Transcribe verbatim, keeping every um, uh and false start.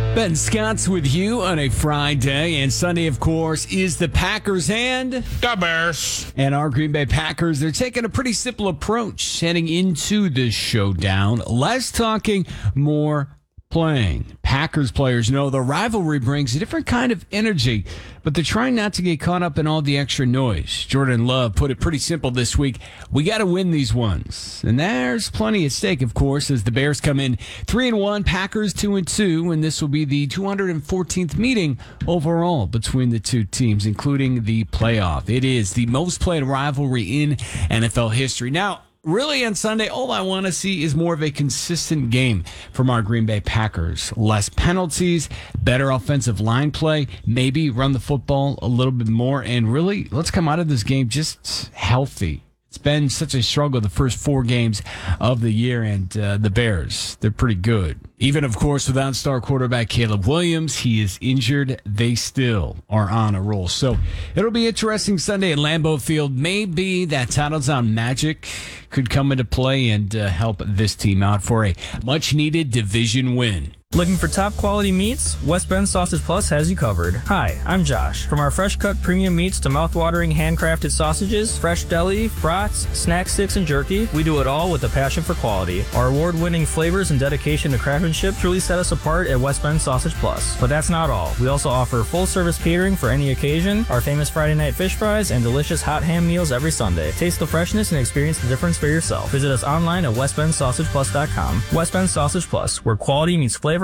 Ben Scott's with you on a Friday, and Sunday, of course, is the Packers and the Bears. And our Green Bay Packers, they're taking a pretty simple approach heading into this showdown. Less talking, more playing. Packers players know the rivalry brings a different kind of energy, but they're trying not to get caught up in all the extra noise. Jordan Love put it pretty simple this week. We got to win these ones. And there's plenty at stake, of course, as the Bears come in three and one, Packers two and two, and this will be the two hundred fourteenth meeting overall between the two teams, including the playoff. It is the most played rivalry in N F L history. Now, really, on Sunday, all I want to see is more of a consistent game from our Green Bay Packers. Less penalties, better offensive line play, maybe run the football a little bit more, and really, let's come out of this game just healthy. It's been such a struggle the first four games of the year, and uh, the Bears, they're pretty good. Even, of course, without star quarterback Caleb Williams, he is injured. They still are on a roll. So it'll be interesting Sunday at Lambeau Field. Maybe that Title Town magic could come into play and uh, help this team out for a much-needed division win. Looking for top quality meats? West Bend Sausage Plus has you covered. Hi, I'm Josh. From our fresh cut premium meats to mouth-watering handcrafted sausages, fresh deli, brats, snack sticks, and jerky, we do it all with a passion for quality. Our award-winning flavors and dedication to craftsmanship truly set us apart at West Bend Sausage Plus. But that's not all. We also offer full-service catering for any occasion, our famous Friday night fish fries, and delicious hot ham meals every Sunday. Taste the freshness and experience the difference for yourself. Visit us online at west bend sausage plus dot com. West Bend Sausage Plus, where quality meets flavor